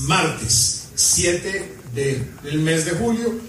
martes 7 del mes de julio.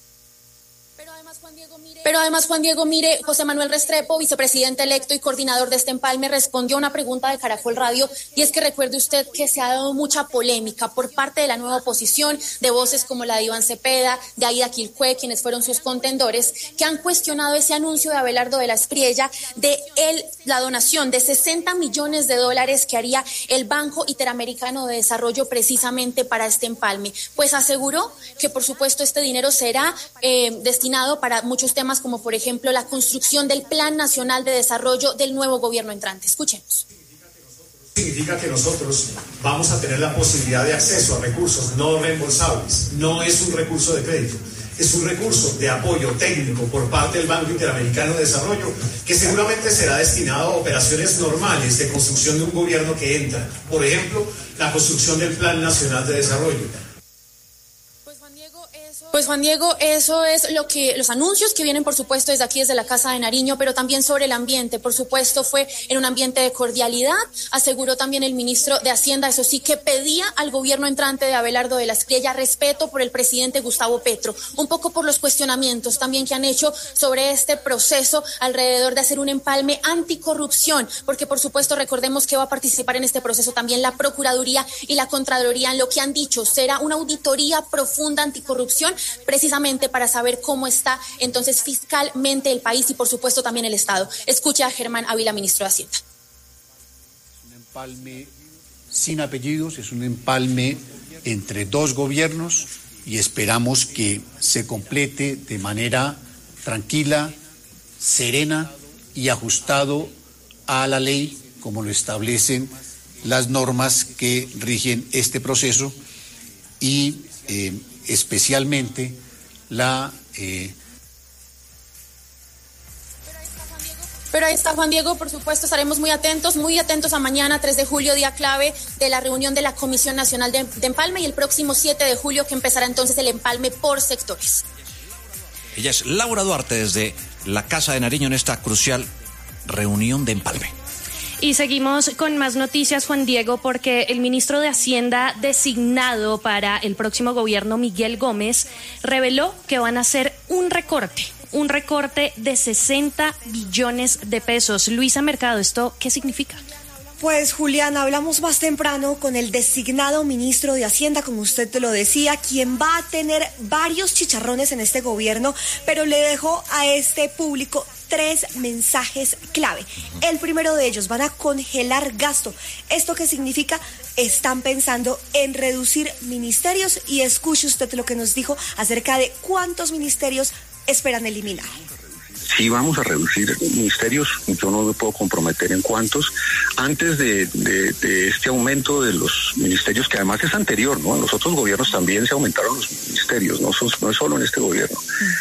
Pero además, Juan Diego, mire, José Manuel Restrepo, vicepresidente electo y coordinador de este empalme, respondió a una pregunta de Caracol Radio, y es que recuerde usted que se ha dado mucha polémica por parte de la nueva oposición, de voces como la de Iván Cepeda, de Aida Quilpué, quienes fueron sus contendores, que han cuestionado ese anuncio de Abelardo de la Espriella de la donación de $60 millones que haría el Banco Interamericano de Desarrollo precisamente para este empalme. Pues aseguró que, por supuesto, este dinero será destinado para muchos temas, como por ejemplo la construcción del Plan Nacional de Desarrollo del nuevo gobierno entrante. Escuchemos. Significa que nosotros vamos a tener la posibilidad de acceso a recursos no reembolsables. No es un recurso de crédito, es un recurso de apoyo técnico por parte del Banco Interamericano de Desarrollo, que seguramente será destinado a operaciones normales de construcción de un gobierno que entra. Por ejemplo, la construcción del Plan Nacional de Desarrollo. Pues Juan Diego, eso es lo que los anuncios que vienen, por supuesto, desde aquí, desde la Casa de Nariño, pero también sobre el ambiente. Por supuesto, fue en un ambiente de cordialidad. Aseguró también el ministro de Hacienda, eso sí, que pedía al gobierno entrante de Abelardo de la Espriella respeto por el presidente Gustavo Petro, un poco por los cuestionamientos también que han hecho sobre este proceso alrededor de hacer un empalme anticorrupción, porque por supuesto recordemos que va a participar en este proceso también la Procuraduría y la Contraloría. En lo que han dicho será una auditoría profunda anticorrupción, precisamente para saber cómo está entonces fiscalmente el país y por supuesto también el Estado. Escucha a Germán Ávila, ministro de Hacienda. Un empalme sin apellidos, es un empalme entre dos gobiernos y esperamos que se complete de manera tranquila, serena y ajustado a la ley, como lo establecen las normas que rigen este proceso y especialmente Pero ahí está Juan Diego, por supuesto, estaremos muy atentos a mañana, 3 de julio, día clave de la reunión de la Comisión Nacional de Empalme, y el próximo 7 de julio que empezará entonces el empalme por sectores. Ella es Laura Duarte desde la Casa de Nariño en esta crucial reunión de empalme. Y seguimos con más noticias, Juan Diego, porque el ministro de Hacienda designado para el próximo gobierno, Miguel Gómez, reveló que van a hacer un recorte de 60 billones de pesos. Luisa Mercado, ¿esto qué significa? Pues, Juliana, hablamos más temprano con el designado ministro de Hacienda, como usted te lo decía, quien va a tener varios chicharrones en este gobierno, pero le dejó a este público 3 mensajes clave. El primero de ellos: van a congelar gasto. ¿Esto qué significa? Están pensando en reducir ministerios, y escuche usted lo que nos dijo acerca de cuántos ministerios esperan eliminar. Sí, vamos a reducir ministerios, yo no me puedo comprometer en cuántos. Antes de este aumento de los ministerios, que además es anterior, ¿no? En los otros gobiernos también se aumentaron los ministerios, no es solo en este gobierno.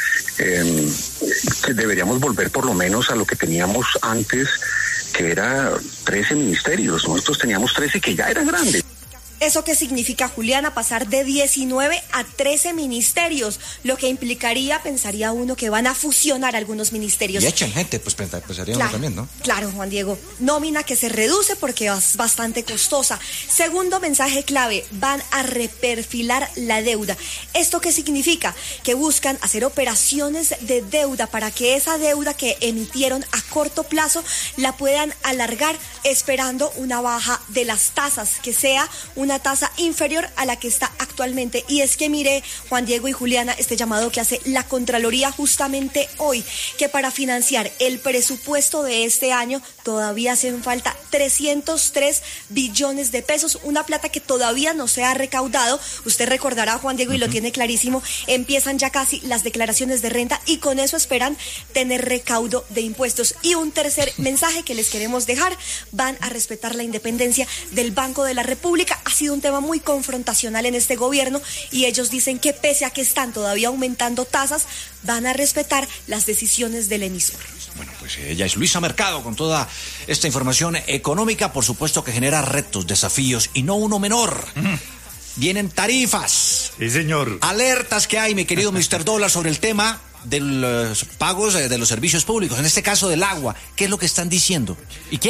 Que deberíamos volver por lo menos a lo que teníamos antes, que era 13 ministerios. Nosotros teníamos 13, que ya era grande. ¿Eso qué significa, Juliana? Pasar de 19 a 13 ministerios, lo que implicaría, pensaría uno, que van a fusionar algunos ministerios. Y echan gente, pues pensaría uno también, ¿no? Claro, Juan Diego. Nómina que se reduce porque es bastante costosa. Segundo mensaje clave: van a reperfilar la deuda. ¿Esto qué significa? Que buscan hacer operaciones de deuda para que esa deuda que emitieron a corto plazo la puedan alargar, esperando una baja de las tasas, que sea una tasa inferior a la que está actualmente. Y es que mire, Juan Diego y Juliana, este llamado que hace la Contraloría justamente hoy, que para financiar el presupuesto de este año todavía hacen falta 303 billones de pesos, una plata que todavía no se ha recaudado. Usted recordará, Juan Diego, y lo tiene clarísimo, empiezan ya casi las declaraciones de renta y con eso esperan tener recaudo de impuestos. Y un tercer mensaje que les queremos dejar: van a respetar la independencia del Banco de la República. Ha sido un tema muy confrontacional en este gobierno y ellos dicen que pese a que están todavía aumentando tasas, van a respetar las decisiones del emisor. Bueno, pues ella es Luisa Mercado con toda esta información económica, por supuesto que genera retos, desafíos y no uno menor. Vienen tarifas. Sí, señor. Alertas que hay, mi querido Mr. Dólar, sobre el tema de los pagos de los servicios públicos, en este caso del agua. ¿Qué es lo que están diciendo? ¿Y quiénes?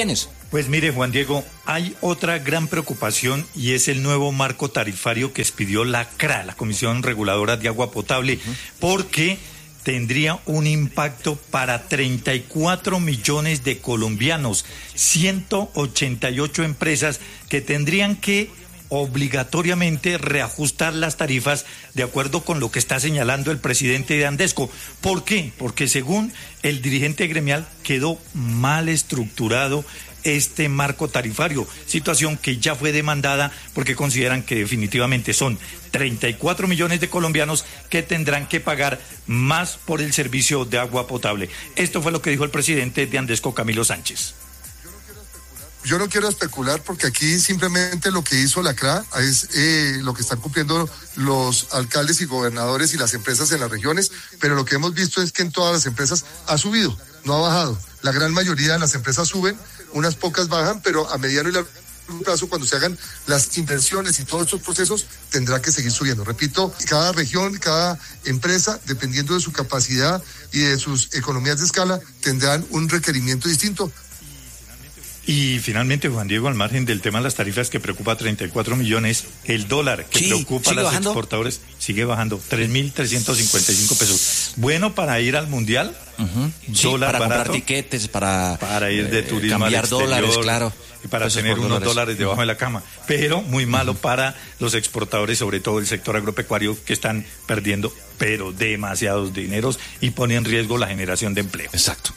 Pues mire, Juan Diego, hay otra gran preocupación y es el nuevo marco tarifario que expidió la CRA, la Comisión Reguladora de Agua Potable, porque tendría un impacto para 34 millones de colombianos, 188 empresas que tendrían que obligatoriamente reajustar las tarifas de acuerdo con lo que está señalando el presidente de Andesco. ¿Por qué? Porque según el dirigente gremial quedó mal estructurado este marco tarifario, situación que ya fue demandada porque consideran que definitivamente son 34 millones de colombianos que tendrán que pagar más por el servicio de agua potable. Esto fue lo que dijo el presidente de Andesco, Camilo Sánchez. Yo no quiero especular porque aquí simplemente lo que hizo la CRA es lo que están cumpliendo los alcaldes y gobernadores y las empresas en las regiones, pero lo que hemos visto es que en todas las empresas ha subido, no ha bajado. La gran mayoría de las empresas suben, unas pocas bajan, pero a mediano y largo plazo, cuando se hagan las inversiones y todos estos procesos, tendrá que seguir subiendo. Repito, cada región, cada empresa, dependiendo de su capacidad y de sus economías de escala, tendrán un requerimiento distinto. Y finalmente, Juan Diego, al margen del tema de las tarifas que preocupa a 34 millones, el dólar que preocupa a los exportadores sigue bajando, 3.355 pesos. Bueno para ir al Mundial, dólar para barato, comprar tiquetes, para ir de turismo cambiar al exterior, dólares, claro. Y para tener unos dólares debajo de la cama. Pero muy malo para los exportadores, sobre todo el sector agropecuario, que están perdiendo, pero demasiados dineros y pone en riesgo la generación de empleo. Exacto.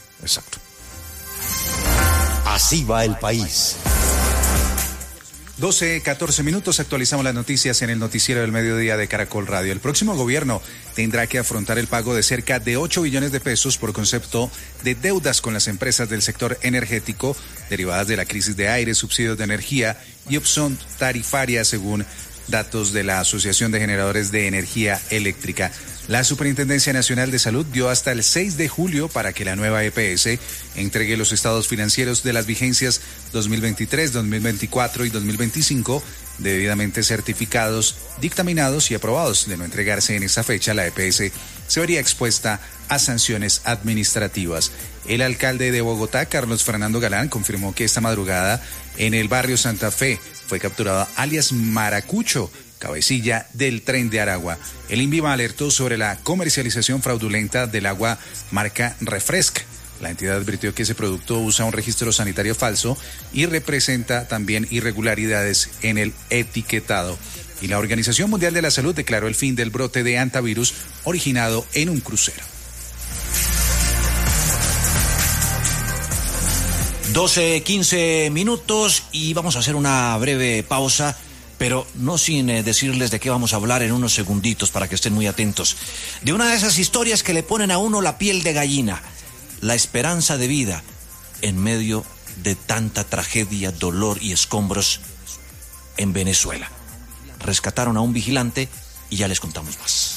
Así va el país. 12:14 minutos, actualizamos las noticias en el noticiero del mediodía de Caracol Radio. El próximo gobierno tendrá que afrontar el pago de cerca de 8 billones de pesos por concepto de deudas con las empresas del sector energético derivadas de la crisis de aire, subsidios de energía y opción tarifaria, según datos de la Asociación de Generadores de Energía Eléctrica. La Superintendencia Nacional de Salud dio hasta el 6 de julio para que la nueva EPS entregue los estados financieros de las vigencias 2023, 2024 y 2025, debidamente certificados, dictaminados y aprobados. De no entregarse en esa fecha, la EPS se vería expuesta a sanciones administrativas. El alcalde de Bogotá, Carlos Fernando Galán, confirmó que esta madrugada en el barrio Santa Fe fue capturado alias Maracucho, cabecilla del Tren de Aragua. El INVIMA alertó sobre la comercialización fraudulenta del agua marca Refresca. La entidad advirtió que ese producto usa un registro sanitario falso y representa también irregularidades en el etiquetado. Y la Organización Mundial de la Salud declaró el fin del brote de hantavirus originado en un crucero. 12:15 minutos y vamos a hacer una breve pausa, pero no sin decirles de qué vamos a hablar en unos segunditos para que estén muy atentos. De una de esas historias que le ponen a uno la piel de gallina, la esperanza de vida en medio de tanta tragedia, dolor y escombros en Venezuela. Rescataron a un vigilante y ya les contamos más.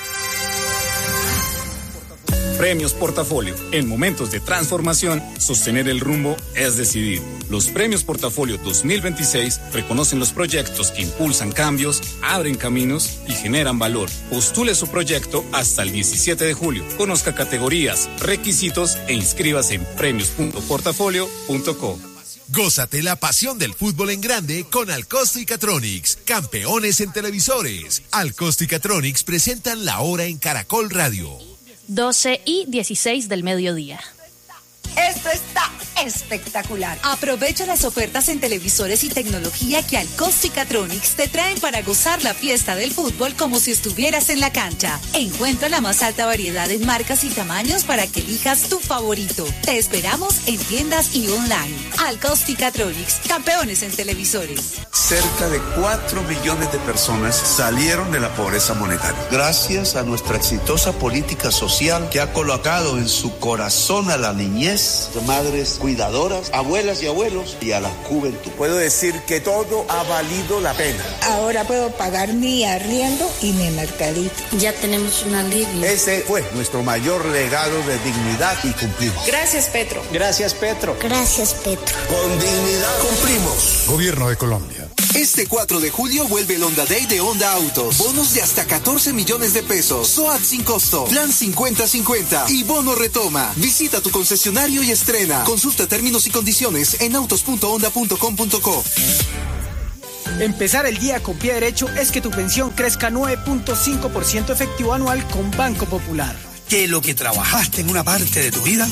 Premios Portafolio. En momentos de transformación, sostener el rumbo es decidir. Los Premios Portafolio 2026 reconocen los proyectos que impulsan cambios, abren caminos y generan valor. Postule su proyecto hasta el 17 de julio. Conozca categorías, requisitos e inscríbase en premios.portafolio.co. Gózate la pasión del fútbol en grande con Alcosto y Catronics, campeones en televisores. Alcosto y Catronics presentan La Hora en Caracol Radio. 12:16 del mediodía. Esto está espectacular. Aprovecha las ofertas en televisores y tecnología que Alcosto y Catronics te traen para gozar la fiesta del fútbol como si estuvieras en la cancha. Encuentra la más alta variedad en marcas y tamaños para que elijas tu favorito. Te esperamos en tiendas y online. Alcosto y Catronics, campeones en televisores. Cerca de 4 millones de personas salieron de la pobreza monetaria. Gracias a nuestra exitosa política social que ha colocado en su corazón a la niñez, madres cuidadoras, abuelas y abuelos y a la juventud. Puedo decir que todo ha valido la pena. Ahora puedo pagar mi arriendo y mi mercadito. Ya tenemos un alivio. Ese fue nuestro mayor legado de dignidad y cumplimos. Gracias, Petro. Gracias, Petro. Gracias, Petro. Con dignidad cumplimos. Gobierno de Colombia. Este 4 de julio vuelve el Honda Day de Honda Autos. Bonos de hasta 14 millones de pesos. SOAT sin costo. Plan 50-50. Y bono retoma. Visita tu concesionario y estrena. Consulta términos y condiciones en autos.honda.com.co. Empezar el día con pie derecho es que tu pensión crezca 9.5% efectivo anual con Banco Popular. Que lo que trabajaste en una parte de tu vida